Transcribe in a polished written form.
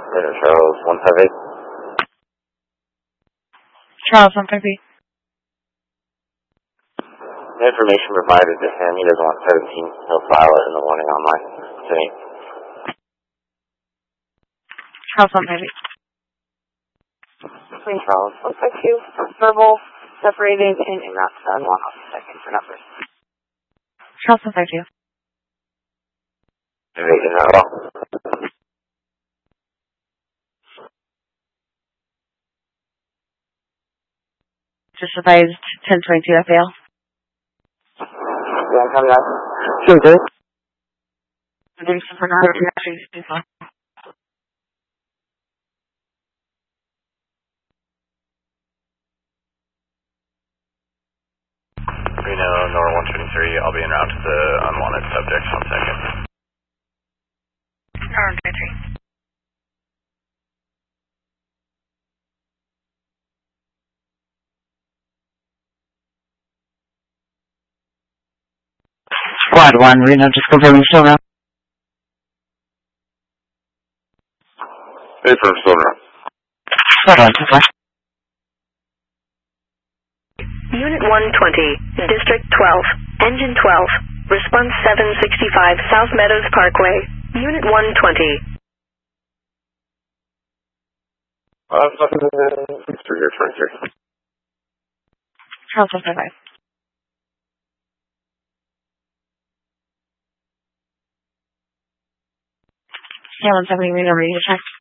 Charles 158. Charles 158. The information provided to him, he doesn't want 17. He'll file it in the morning online today. Charles 158. Queen Charles 152. Verbal separated and not done. 1 second for numbers. Charles 152. Evasion at all. Just advised 1022 FAL. Yeah, I'm coming up. Sure, good. Thanks for not. Reno, Nora 123, I'll be en route to the unwanted subject. 1 second. Nora 123. Squad 1, Reno, just confirming still around. Confirm still around. Squad 1, 2 flash. Unit 120, District 12, Engine 12, Response 765, South Meadows Parkway. Unit 120. It's 3 here, 23. Charles 155. Yeah, 170 Reno, ready to check.